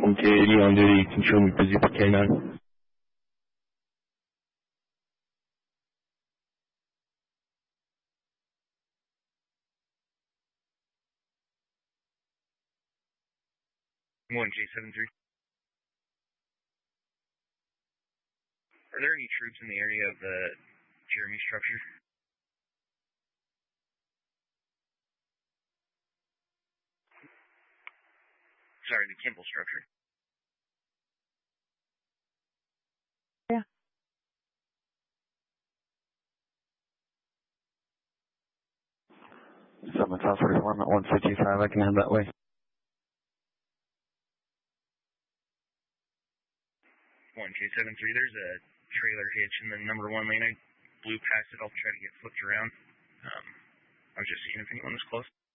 1K80 on duty. You can show me busy for K9. 1K73. Are there any troops in the area of the Jeremy structure? Sorry, the Kimball structure. Yeah. Summit South 44, I'm at 155, I can head that way. 1K73, there's a trailer hitch in the number 1 lane. I blew past it, I'll try to get flipped around. I was just seeing if anyone was close.